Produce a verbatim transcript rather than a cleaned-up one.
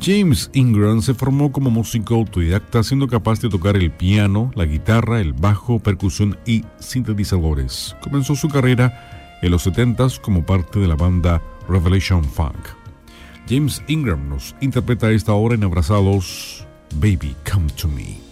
James Ingram se formó como músico autodidacta, siendo capaz de tocar el piano, la guitarra, el bajo, percusión y sintetizadores. Comenzó su carrera en los setentas como parte de la banda Revelation Funk. James Ingram nos interpreta a esta hora en Abrazados, Baby Come to Me.